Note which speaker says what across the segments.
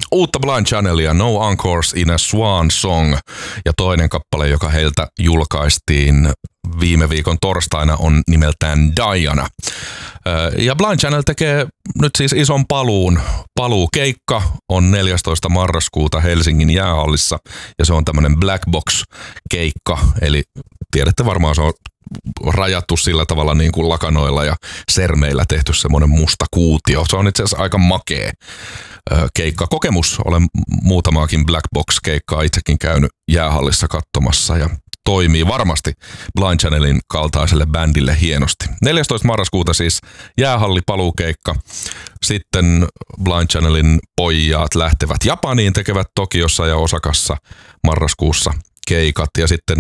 Speaker 1: Uutta Blind Channelia, No Encores in a Swan Song, ja toinen kappale, joka heiltä julkaistiin viime viikon torstaina, on nimeltään Diana. Ja Blind Channel tekee nyt siis ison paluukeikka on 14. marraskuuta Helsingin jäähallissa, ja se on tämmöinen black box keikka, eli tiedätte varmaan, se on rajattu sillä tavalla niin kuin lakanoilla ja sermeillä tehty semmoinen musta kuutio. Se on itse asiassa aika makea keikkakokemus. Olen muutamaakin black box keikkaa itsekin käynyt jäähallissa katsomassa ja toimii varmasti Blind Channelin kaltaiselle bändille hienosti. 14. marraskuuta siis jäähalli paluukeikka. Sitten Blind Channelin pojat lähtevät Japaniin, tekevät Tokiossa ja Osakassa marraskuussa keikat, ja sitten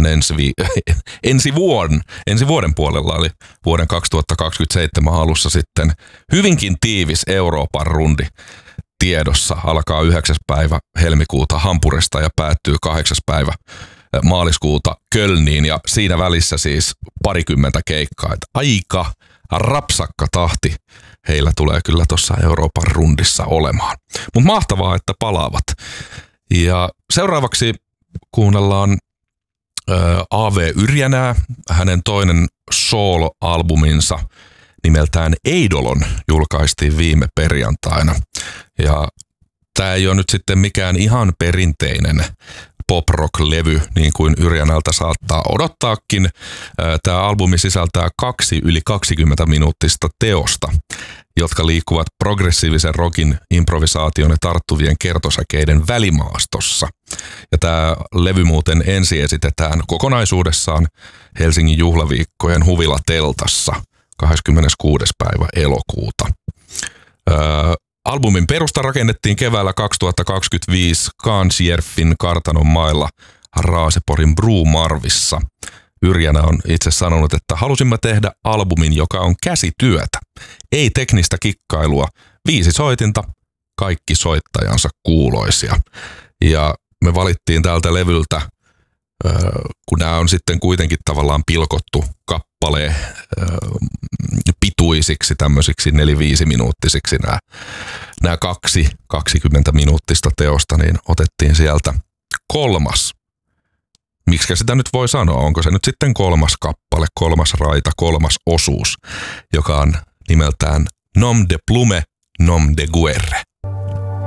Speaker 1: ensi vuoden puolella, eli vuoden 2027 alussa sitten hyvinkin tiivis Euroopan rundi tiedossa. Alkaa 9. päivä helmikuuta Hampurista ja päättyy 8. päivä maaliskuuta Kölniin, ja siinä välissä siis parikymmentä keikkaa. Että aika rapsakka tahti heillä tulee kyllä tuossa Euroopan rundissa olemaan. Mutta mahtavaa, että palaavat. Ja seuraavaksi kuunnellaan A.V. Yrjänää. Hänen toinen solo-albuminsa nimeltään Eidolon julkaistiin viime perjantaina. Ja tämä ei ole nyt sitten mikään ihan perinteinen pop-rock-levy, niin kuin Yrjänältä saattaa odottaakin. Tämä albumi sisältää 2 yli 20 minuuttista teosta, jotka liikkuvat progressiivisen rockin, improvisaation ja tarttuvien kertosäkeiden välimaastossa. Ja tämä levy muuten ensi esitetään kokonaisuudessaan Helsingin juhlaviikkojen Huvila-teltassa 26. päivä elokuuta. Albumin perusta rakennettiin keväällä 2025 Kansjärfin kartanon mailla Raaseporin Brumarvissa. Yrjänä on itse sanonut, että halusimme tehdä albumin, joka on käsityötä. Ei teknistä kikkailua, 5 soitinta, kaikki soittajansa kuuloisia. Ja me valittiin tältä levyltä, kun nämä on sitten kuitenkin tavallaan pilkottu kappaleen pituisiksi, tämmöisiksi 4-5 minuuttisiksi nämä 2 20 minuuttista teosta, niin otettiin sieltä 3. Miksikä sitä nyt voi sanoa? Onko se nyt sitten 3. kappale, 3. raita, 3. osuus, joka on nimeltään Nom de Plume, Nom de Guerre.